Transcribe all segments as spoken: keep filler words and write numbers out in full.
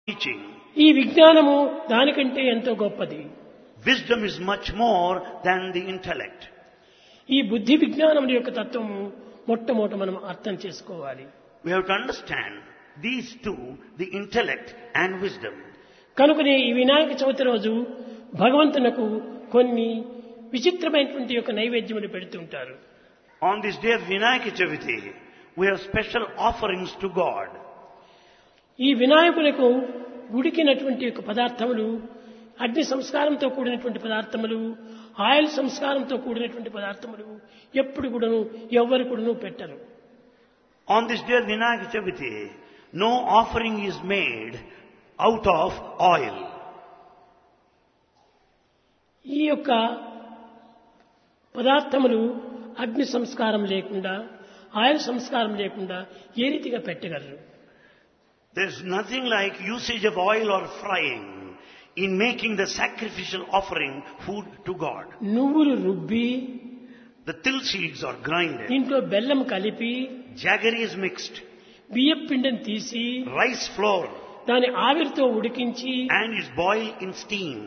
teaching. ఈ విజ్ఞానము దానికంటే ఎంతో గొప్పది. Wisdom is much more than the intellect. ఈ బుద్ధి విజ్ఞానం యొక్క తత్వము మొట్టమొదట మనం అర్థం చేసుకోవాలి. We have to understand these two, the intellect and wisdom. కనుకనే ఈ వినాయక చవితి రోజు భగవంతునకు కొన్ని విచిత్రమైనటువంటి యొక్క నైవేద్యములు పెడుతుంటారు. On this day of Vinayaka Chaviti, we have special offerings to God. ఈ వినాయకులకు ఉడికినటువంటి యొక్క పదార్థములు, అగ్ని సంస్కారంతో కూడినటువంటి పదార్థములు, ఆయిల్ సంస్కారంతో కూడినటువంటి పదార్థములు ఎప్పుడు కూడాను ఎవ్వరు కూడాను పెట్టరు. On this day of Vinayaka Chaviti, no offering is made out of oil. ఈ యొక్క పదార్థములు అగ్ని సంస్కారం లేకుండా, ఆయిల్ సంస్కారం లేకుండా ఏ రీతిగా పెట్టగలరు? There is nothing like usage of oil or frying in making the sacrificial offering food to God. నువ్వులు రుబ్బి, The till seeds are grinded. ఇంట్లో బెల్లం కలిపి, Jaggery is mixed. బియ్యం పిండిని తీసి Rice flour దాని ఆవిరితో ఉడికించి and is boiled in steam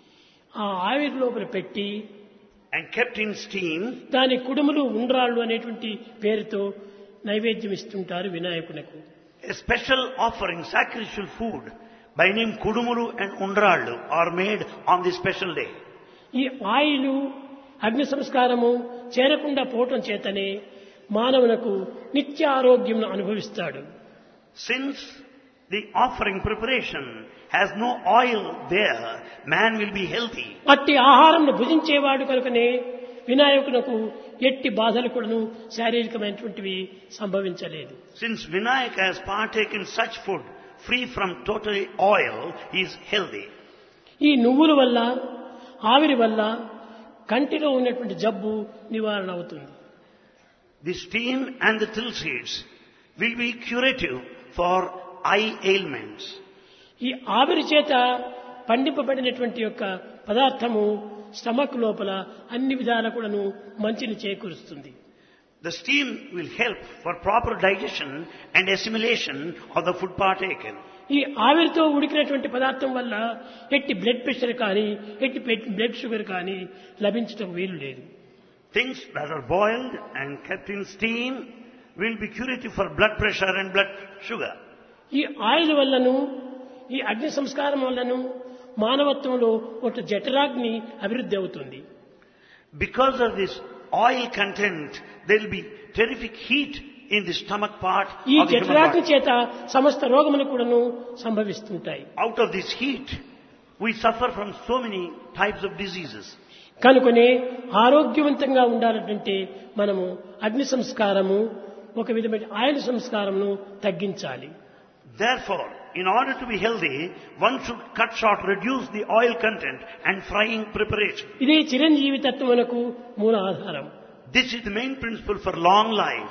ఆ ఆవిరి లోపల పెట్టి and kept in steam. దాని కుడుములు ఉండ్రాళ్ళు అనేటువంటి పేరుతో నైవేద్యం ఇస్తుంటారు వినాయకునకు. A special offering, sacrificial food by name Kudumuru and Undrallu are made on this special day. ఈ ఆయిలు అగ్ని సంస్కారము చేరకుండా పోవటం చేతనే మానవునకు నిత్య ఆరోగ్యం అనుభవిస్తాడు. Since the offering preparation has no oil there, man will be healthy. అట్టి ఆహారం భుజించేవాడు కనుకనే వినాయకునకు ఎట్టి బాధలు కూడాను శారీరకమైనటువంటివి సంభవించలేదు. Since Vinayaka has partaken such food free from total oil, he is healthy. ఈ నువ్వుల వల్ల, ఆవిరి వల్ల కంటిలో ఉన్నటువంటి జబ్బు నివారణ అవుతుంది. The steam and the till seeds will be curative for eye ailments. ఈ ఆవిరి చేత పండింపబడినటువంటి యొక్క పదార్థము స్టమక్ లోపల అన్ని విధాల కూడాను మంచిని చేకూరుస్తుంది. The steam will help for proper digestion and assimilation of the food partaken. ఈ ఆవిరితో ఉడికినటువంటి పదార్థం వల్ల ఎట్టి బ్లడ్ ప్రెషర్ కానీ, ఎట్టి బ్లడ్ షుగర్ కానీ లభించడం వీలు లేదు. Things that are boiled and kept in steam will be curative for blood pressure and blood sugar. ఈ ఆయిల్ వల్లను, ఈ అగ్ని సంస్కారం వల్లను మానవత్వంలో ఒక జఠరాగ్ని అభివృద్ధి అవుతుంది. Because of this oil content, there will be terrific heat in the stomach part ఈ of the human జఠరాగ్ని body. చేత సమస్త రోగములు కూడాను సంభవిస్తుంటాయి. Out of this heat, we suffer from so many types of diseases. కనుకనే ఆరోగ్యవంతంగా ఉండాలంటే మనము అగ్ని సంస్కారము, ఒక విధమైన ఆయిల్ సంస్కారమును తగ్గించాలి. Therefore, in order to be healthy, one should cut short, reduce the oil content and frying preparation. ఇదే చిరంజీవి తత్వమునకు మూల ఆధారం. This is the main principle for long life.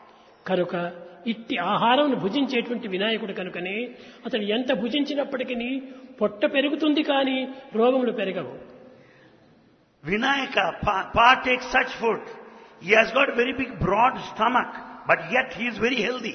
కనుక ఇట్టి ఆహారం భుజించేటువంటి వినాయకుడు కనుకనే అతడు ఎంత భుజించినప్పటికీ పొట్ట పెరుగుతుంది కానీ రోగములు పెరగవు. Vinayaka pa- partakes such food. He has got a very big broad stomach, but yet he is very healthy.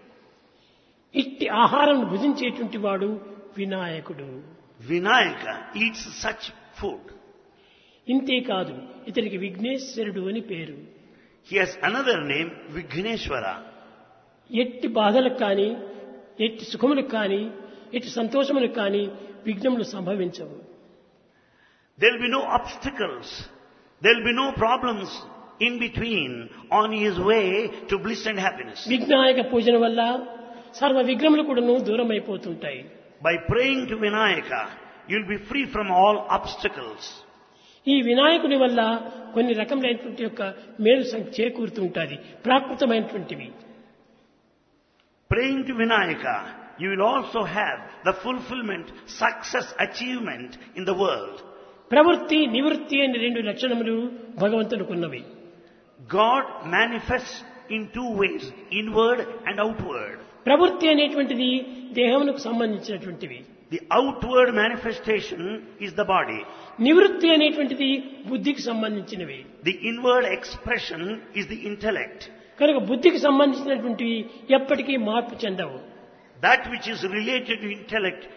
ఇట్టి ఆహారం భుజించేటువంటి వాడు వినాయకుడు. Vinayaka eats such food. ఇంతే కాదు, ఇతనికి విఘ్నేశ్వరుడు అని పేరు. He has another name, Vighneshwara. ఎట్టి బాధలకు కానీ, ఎట్టి సుఖములకు కానీ, ఎట్టి సంతోషములకు కానీ విఘ్నములు సంభవించవు. There will be no obstacles. There will be no problems in between on his way to bliss and happiness. విఘ్నాయక పూజన వల్ల సర్వ విఘ్నములు కూడాను దూరం అయిపోతుంటాయి. By praying to Vinayaka, you will be free from all obstacles. ఈ వినాయకుని వల్ల కొన్ని రకములైనటువంటి యొక్క మేలు సం- చేకూరుతుంటుంది, ప్రాకృతమైనటువంటివి. Praying to Vinayaka, you will also have the fulfillment, success, achievement in the world. ప్రవృత్తి, నివృత్తి అనే రెండు లక్షణములు భగవంతునికున్నవి. God manifests in two ways, inward and outward. ప్రవృత్తి అనేటువంటిది దేహమునకు సంబంధించినటువంటివి. The outward manifestation is the body. నివృత్తి అనేటువంటిది బుద్ధికి సంబంధించినవి. The inward expression is the intellect. కనుక బుద్ధికి సంబంధించినటువంటివి ఎప్పటికీ మార్పు చెందవు. That which is related to intellect